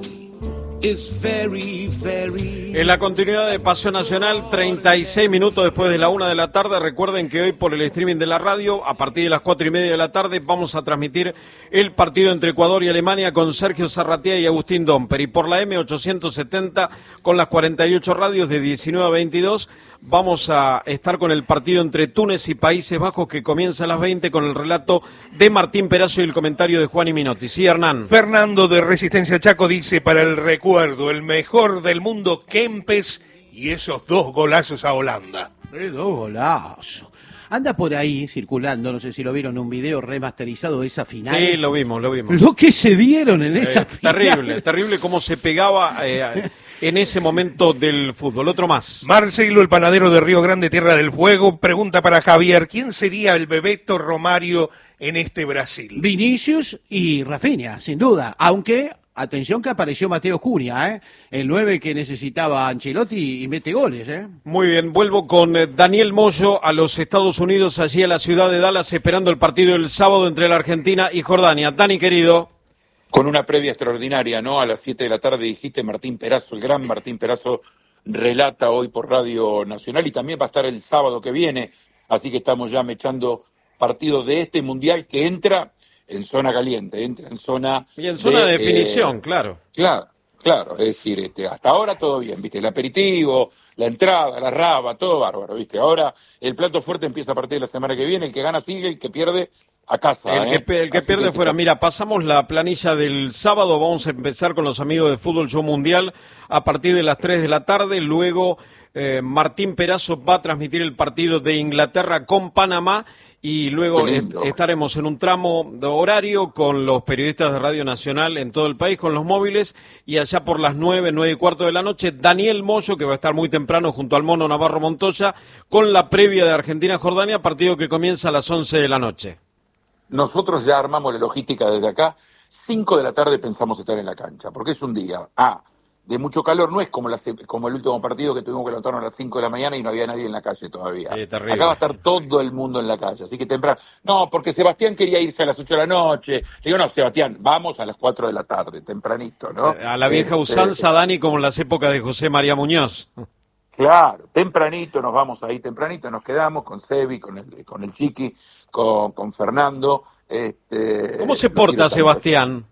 is very, very... En la continuidad de Pasión Nacional, treinta y seis minutos después de la una de la tarde. Recuerden que hoy por el streaming de la radio, a partir de las cuatro y media de la tarde, vamos a transmitir el partido entre Ecuador y Alemania con Sergio Zarratea y Agustín Domper. Y por la M ochocientos setenta, con las cuarenta y ocho radios de diecinueve a veintidós, vamos a estar con el partido entre Túnez y Países Bajos, que comienza a las veinte con el relato de Martín Perazo y el comentario de Juan y Minotti. Sí, Hernán. Fernando de Resistencia Chaco dice, para el recuerdo, el mejor del mundo, Kempes, y esos dos golazos a Holanda. Eh, dos golazos. Anda por ahí circulando, no sé si lo vieron, un video remasterizado de esa final. Sí, lo vimos, lo vimos. Lo que se dieron en eh, esa final. Terrible, terrible cómo se pegaba eh, en ese momento del fútbol. Otro más. Marcelo, el panadero de Río Grande, Tierra del Fuego, pregunta para Javier, ¿quién sería el Bebeto Romario en este Brasil? Vinicius y Rafinha, sin duda, aunque... Atención que apareció Mateo Cunha, ¿eh? El nueve que necesitaba Ancelotti y mete goles, ¿eh? Muy bien, vuelvo con Daniel Moyo a los Estados Unidos, allí a la ciudad de Dallas, esperando el partido el sábado entre la Argentina y Jordania. Dani, querido. Con una previa extraordinaria, ¿no? A las siete de la tarde dijiste Martín Perazo, el gran Martín Perazo, relata hoy por Radio Nacional y también va a estar el sábado que viene, así que estamos ya mechando partidos de este Mundial que entra... en zona caliente, entra en zona... Y en zona de, de definición, eh, claro. Claro, claro, es decir, este, hasta ahora todo bien, ¿viste? El aperitivo, la entrada, la raba, todo bárbaro, ¿viste? Ahora el plato fuerte empieza a partir de la semana que viene, el que gana sigue, el que pierde a casa. El ¿eh? que, el que pierde que... fuera. Mira, pasamos la planilla del sábado, vamos a empezar con los amigos de Fútbol Show Mundial a partir de las tres de la tarde, luego... Eh, Martín Perazo va a transmitir el partido de Inglaterra con Panamá y luego est- estaremos en un tramo de horario con los periodistas de Radio Nacional en todo el país, con los móviles, y allá por las nueve, nueve y cuarto de la noche, Daniel Moyo, que va a estar muy temprano junto al Mono Navarro Montoya, con la previa de Argentina-Jordania, partido que comienza a las once de la noche. Nosotros ya armamos la logística desde acá, cinco de la tarde pensamos estar en la cancha, porque es un día, ah, de mucho calor, no es como, la, como el último partido que tuvimos que levantarnos a las cinco de la mañana y no había nadie en la calle todavía. Sí, acá va a estar todo el mundo en la calle, así que temprano. No, porque Sebastián quería irse a las ocho de la noche. Le digo, no, Sebastián, vamos a las cuatro de la tarde, tempranito, ¿no? A la vieja este, usanza, Dani, como en las épocas de José María Muñoz. Claro, tempranito nos vamos ahí, tempranito nos quedamos con Sebi, con el, con el Chiqui, con, con Fernando. Este, ¿Cómo se porta Sebastián?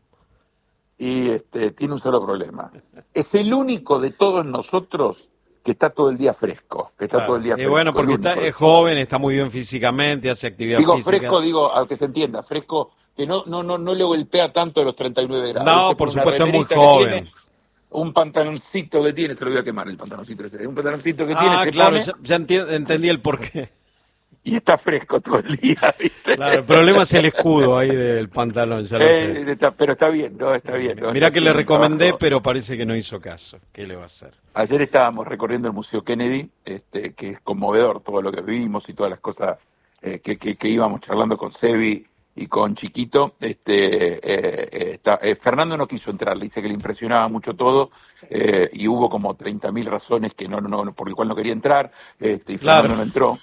Y este, tiene un solo problema. Es el único de todos nosotros que está todo el día fresco, que está claro. todo el día fresco. Y bueno, porque está, es joven, está muy bien físicamente, hace actividad digo, física. Digo fresco, digo, aunque se entienda, fresco que no, no, no, no le golpea tanto a los treinta y nueve grados. No, Se por pone una supuesto, es muy remerita que joven. tiene, un pantaloncito que tiene, se lo voy a quemar el pantaloncito ese, un pantaloncito que tiene, Ah, se claro, pone ya, ya enti- entendí el porqué. y está fresco todo el día, ¿viste? Claro, el problema es el escudo ahí del pantalón, ya lo sé. Eh, está- pero está bien, ¿no? Está bien. ¿no? Mirá Está que le haciendo un recomendé, trabajo. pero parece que no hizo caso. ¿Qué le va a hacer? Ayer estábamos recorriendo el Museo Kennedy, este, que es conmovedor todo lo que vivimos y todas las cosas eh, que, que, que íbamos charlando con Sebi y con Chiquito. Este, eh, eh, está, eh, Fernando no quiso entrar, le dice que le impresionaba mucho todo eh, y hubo como treinta mil razones que no, no, no, por el cual no quería entrar este, y Claro. Fernando no entró.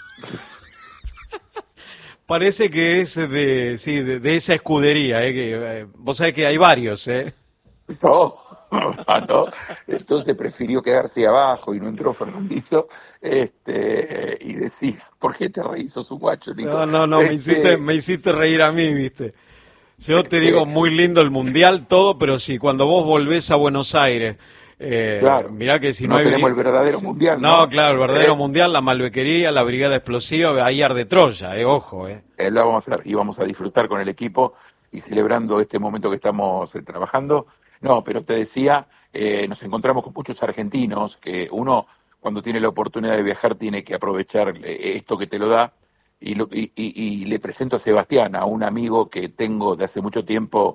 Parece que es de, sí, de, de esa escudería, ¿eh? Que, eh, vos sabés que hay varios, ¿eh? No, no, entonces prefirió quedarse abajo y no entró Fernandito, este, y decía, ¿por qué te reís? Sos un guacho, Nico. No, no, no, me Este, hiciste, me hiciste reír a mí, ¿viste? Yo te digo, muy lindo el Mundial, todo, pero sí, cuando vos volvés a Buenos Aires, eh, Claro. mirá que si no, No hay... tenemos el verdadero Mundial, No, ¿no? claro, el verdadero Eh. Mundial, la malbequería, la brigada explosiva, ahí arde Troya, eh, ojo, eh. Eh, lo vamos a hacer y vamos a disfrutar con el equipo y celebrando este momento que estamos eh, trabajando. No, pero te decía, eh, nos encontramos con muchos argentinos que uno cuando tiene la oportunidad de viajar tiene que aprovechar eh, esto que te lo da y, lo- y, y- y le presento a Sebastián, a un amigo que tengo de hace mucho tiempo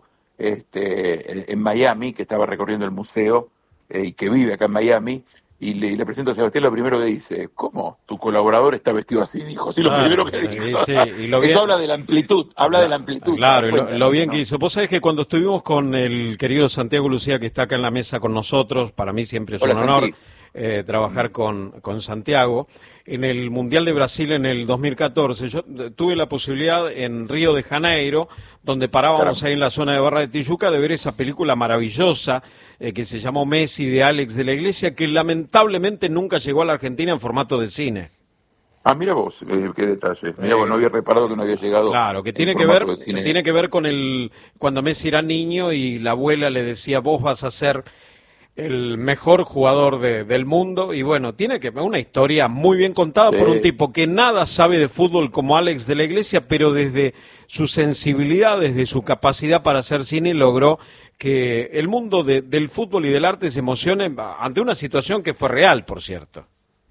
este, en Miami, que estaba recorriendo el museo eh, y que vive acá en Miami. Y le, y le presento a Sebastián, lo primero que dice, ¿cómo? Tu colaborador está vestido así, dijo. Sí, lo Ah, primero que sí, dijo. sí, y lo bien- Eso habla de la amplitud, habla de la amplitud. Claro, y ¿te das lo, cuenta, lo no? bien ¿no? que hizo. Vos sabés que cuando estuvimos con el querido Santiago Lucía, que está acá en la mesa con nosotros, para mí siempre es Hola, un honor Santi. eh, trabajar con, con Santiago. En el Mundial de Brasil en el dos mil catorce, yo eh, tuve la posibilidad en Río de Janeiro, donde parábamos Claro. ahí en la zona de Barra de Tijuca, de ver esa película maravillosa eh, que se llamó Messi, de Alex de la Iglesia, que lamentablemente nunca llegó a la Argentina en formato de cine. Ah, mira vos, eh, qué detalle. Mira vos, no había reparado que no había llegado. Claro, que en tiene que formato ver, de cine. tiene que ver con el cuando Messi era niño y la abuela le decía, vos vas a ser el mejor jugador de- del mundo, y bueno, tiene que ver una historia muy bien contada por Sí. un tipo que nada sabe de fútbol como Alex de la Iglesia, pero desde su sensibilidad, desde su capacidad para hacer cine, logró que el mundo de- del fútbol y del arte se emocione ante una situación que fue real, por cierto.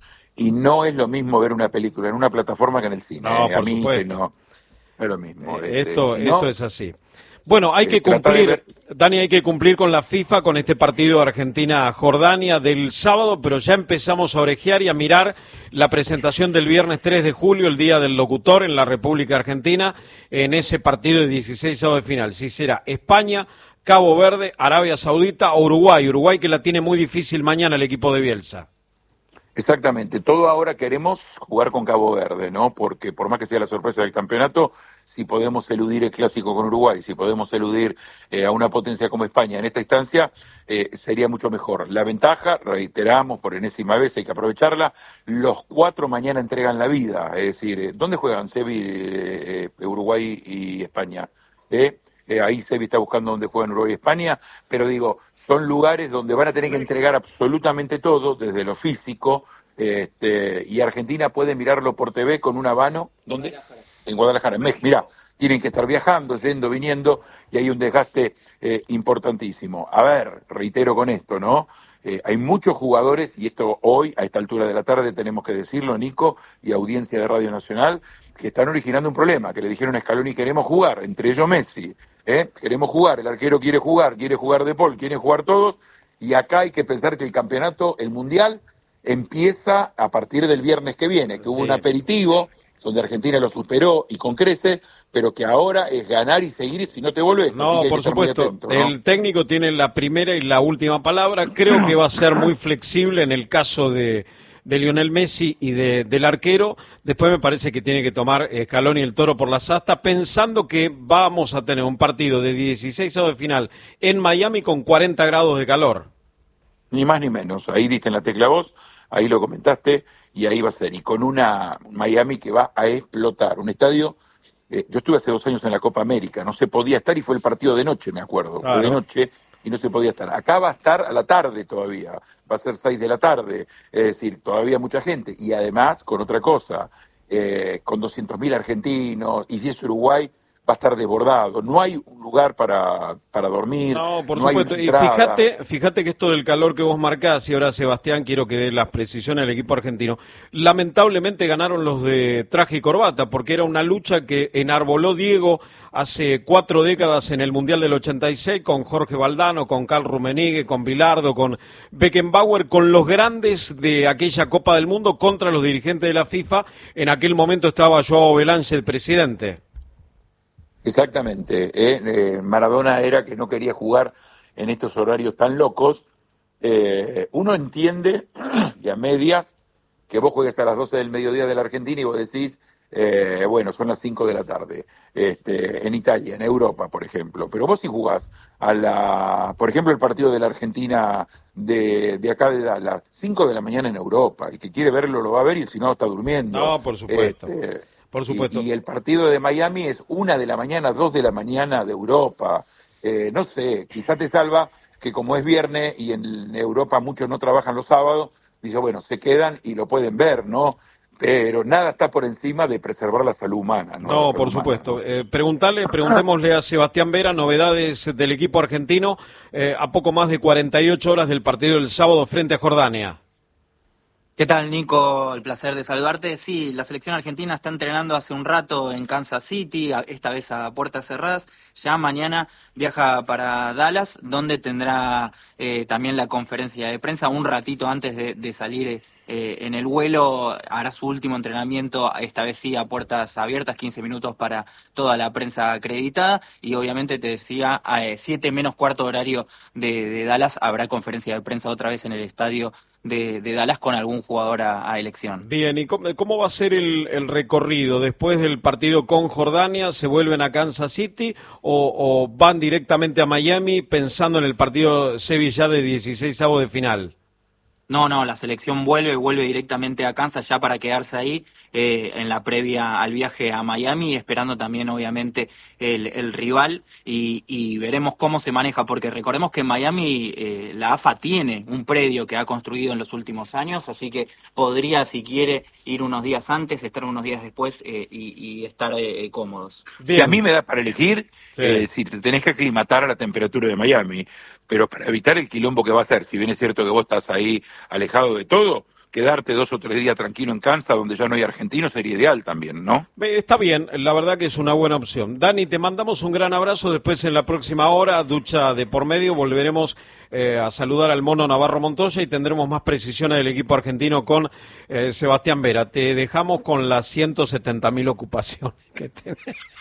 Y no es lo mismo ver una película en una plataforma que en el cine. No, eh. A por mí supuesto. que no, no es lo mismo. Eh, este, Esto, si no, esto es así. Bueno, hay eh, que trata de cumplir, Dani, hay que cumplir con la FIFA, con este partido Argentina-Jordania del sábado, pero ya empezamos a orejear y a mirar la presentación del viernes tres de julio, el Día del Locutor en la República Argentina, en ese partido de dieciséis de final. Si será España, Cabo Verde, Arabia Saudita o Uruguay. Uruguay que la tiene muy difícil mañana el equipo de Bielsa. Exactamente, todo ahora queremos jugar con Cabo Verde, ¿no? Porque por más que sea la sorpresa del campeonato, si podemos eludir el clásico con Uruguay, si podemos eludir eh, a una potencia como España en esta instancia, eh, sería mucho mejor. La ventaja, reiteramos por enésima vez, hay que aprovecharla, los cuatro mañana entregan la vida, es decir, eh, ¿dónde juegan Sebi, eh, eh, Uruguay y España? ¿Eh? Eh, ahí Sebi está buscando dónde juegan Uruguay y España, pero digo, son lugares donde van a tener que entregar absolutamente todo, desde lo físico, este, y Argentina puede mirarlo por T V con un habano, ¿dónde? En Guadalajara, en México. Mirá, tienen que estar viajando, yendo, viniendo, y hay un desgaste eh, importantísimo. A ver, reitero con esto, ¿no? Eh, hay muchos jugadores, y esto hoy, a esta altura de la tarde, tenemos que decirlo, Nico, y audiencia de Radio Nacional, que están originando un problema, que le dijeron a Scaloni, queremos jugar, entre ellos Messi, ¿eh? Queremos jugar, el arquero quiere jugar, quiere jugar De Paul, quiere jugar todos, y acá hay que pensar que el campeonato, el Mundial, empieza a partir del viernes que viene, que hubo un aperitivo, donde Argentina lo superó y con crece, pero que ahora es ganar y seguir, y si no te volvés. así No, que hay por que estar muy supuesto. atento, ¿no? El técnico tiene la primera y la última palabra. Creo que va a ser muy flexible en el caso de, de Lionel Messi y de, del arquero. Después me parece que tiene que tomar Scaloni el toro por las astas, pensando que vamos a tener un partido de dieciséis de final en Miami con cuarenta grados de calor. Ni más ni menos. Ahí diste en la tecla vos, ahí lo comentaste, y ahí va a ser. Y con una Miami que va a explotar. Un estadio, eh, yo estuve hace dos años en la Copa América, no se podía estar y fue el partido de noche, me acuerdo. Claro. Fue de noche y no se podía estar. Acá va a estar a la tarde todavía, va a ser seis de la tarde, es decir, todavía mucha gente. Y además, con otra cosa, eh, con doscientos mil argentinos, y si es Uruguay, va a estar desbordado. No hay un lugar para, para dormir. No, por no supuesto. Hay y fíjate, fíjate que esto del calor que vos marcás, y ahora Sebastián, quiero que dé las precisiones al equipo argentino. Lamentablemente ganaron los de traje y corbata, porque era una lucha que enarboló Diego hace cuatro décadas en el Mundial del ochenta y seis, con Jorge Valdano, con Karl Rummenigge, con Bilardo, con Beckenbauer, con los grandes de aquella Copa del Mundo contra los dirigentes de la FIFA. En aquel momento estaba Joao Belange, el presidente. Exactamente. ¿eh? Eh, Maradona era que no quería jugar en estos horarios tan locos. Eh, uno entiende, y a medias, que vos juegues a las doce del mediodía de la Argentina y vos decís, eh, bueno, son las cinco de la tarde, este, en Italia, en Europa, por ejemplo. Pero vos si jugás a la, por ejemplo, el partido de la Argentina de, de acá de Dallas, cinco de la mañana en Europa. El que quiere verlo lo va a ver y si no está durmiendo. No, por supuesto. Este, Por supuesto. Y, y el partido de Miami es una de la mañana, dos de la mañana de Europa. Eh, no sé, quizá te salva que como es viernes y en Europa muchos no trabajan los sábados, dice, bueno, se quedan y lo pueden ver, ¿no? Pero nada está por encima de preservar la salud humana, ¿no? No, por supuesto. Eh, preguntarle, preguntémosle a Sebastián Vera, novedades del equipo argentino, eh, a poco más de cuarenta y ocho horas del partido del sábado frente a Jordania. ¿Qué tal, Nico? El placer de saludarte. Sí, la selección argentina está entrenando hace un rato en Kansas City, esta vez a puertas cerradas. Ya mañana viaja para Dallas, donde tendrá eh, también la conferencia de prensa un ratito antes de, de salir eh, en el vuelo. Hará su último entrenamiento, esta vez sí a puertas abiertas, quince minutos para toda la prensa acreditada. Y obviamente te decía, a siete menos cuarto horario de, de Dallas habrá conferencia de prensa otra vez en el estadio De, de Dallas con algún jugador a, a elección. Bien, ¿y cómo, cómo va a ser el, el recorrido? ¿Después del partido con Jordania se vuelven a Kansas City o, o van directamente a Miami pensando en el partido Sevilla de dieciseisavo de final? No, no, la selección vuelve, vuelve directamente a Kansas ya para quedarse ahí eh, en la previa al viaje a Miami, esperando también obviamente el, el rival y, y veremos cómo se maneja, porque recordemos que en Miami eh, la A F A tiene un predio que ha construido en los últimos años, así que podría, si quiere, ir unos días antes, estar unos días después eh, y, y estar eh, cómodos. Si a mí me da para elegir, Sí. eh, si te tenés que aclimatar a la temperatura de Miami, pero para evitar el quilombo que va a ser, si bien es cierto que vos estás ahí alejado de todo, quedarte dos o tres días tranquilo en Kansas, donde ya no hay argentinos, sería ideal también, ¿no? Está bien, la verdad que es una buena opción. Dani, te mandamos un gran abrazo. Después en la próxima hora, ducha de por medio, volveremos eh, a saludar al Mono Navarro Montoya y tendremos más precisiones del equipo argentino con eh, Sebastián Vera. Te dejamos con las ciento setenta mil ocupaciones que tenés.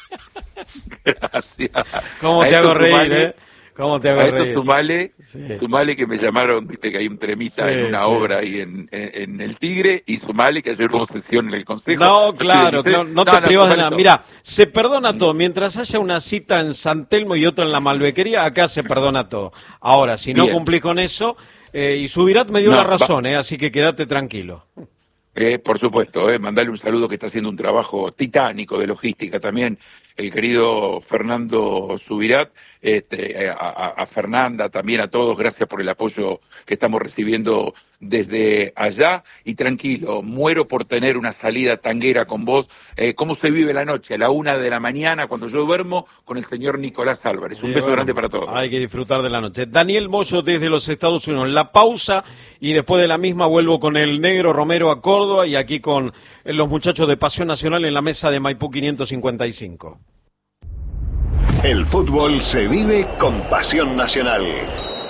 Gracias. ¿Cómo A te hago esto reír, sumale- eh? ¿Cómo te hago A esto reír? sumale, Sí. sumale que me llamaron, viste que hay un tremita Sí, en una sí. obra ahí en, en, en El Tigre, y sumale que ayer hubo sesión en el Consejo. No, claro, Dice, no, no te privas de sumale nada. todo. Mira, se perdona todo. Mientras haya una cita en San Telmo y otra en la Malbequería, acá se perdona todo. Ahora, si no Bien. cumplís con eso, eh, y Subirat me dio No, la va- razón, eh, así que quédate tranquilo. Eh, por supuesto, eh, mandarle un saludo que está haciendo un trabajo titánico de logística también, el querido Fernando Subirat, este, a, a- a Fernanda, también a todos, gracias por el apoyo que estamos recibiendo desde allá, y tranquilo, muero por tener una salida tanguera con vos. Eh, ¿Cómo se vive la noche? A la una de la mañana, cuando yo duermo, con el señor Nicolás Álvarez. Un Sí, beso bueno, grande para todos. Hay que disfrutar de la noche. Daniel Moyo desde los Estados Unidos. La pausa y después de la misma vuelvo con el Negro Romero a Córdoba y aquí con eh, los muchachos de Pasión Nacional en la mesa de Maipú quinientos cincuenta y cinco. El fútbol se vive con Pasión Nacional.